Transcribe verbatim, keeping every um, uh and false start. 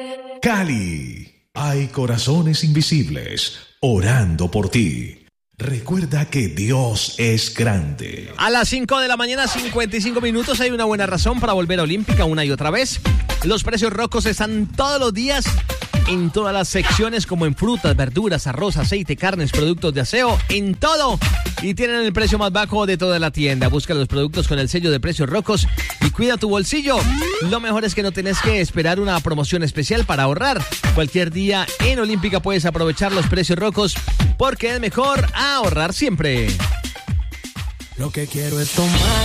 Cali, hay corazones invisibles orando por ti. Recuerda que Dios es grande. A las cinco de la mañana, cincuenta y cinco minutos, hay una buena razón para volver a Olímpica una y otra vez. Los precios rocos están todos los días en todas las secciones, como en frutas, verduras, arroz, aceite, carnes, productos de aseo, en todo. Y tienen el precio más bajo de toda la tienda. Busca los productos con el sello de precios rocos y cuida tu bolsillo. Lo mejor es que no tenés que esperar una promoción especial para ahorrar. Cualquier día en Olímpica puedes aprovechar los precios rocos, porque es mejor ahorrar siempre. Lo que quiero es tomar.